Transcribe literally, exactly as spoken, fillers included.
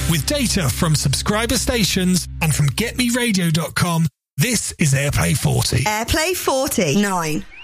With data from subscriber stations and from get me radio dot com, this is Airplay forty. Airplay forty. nine.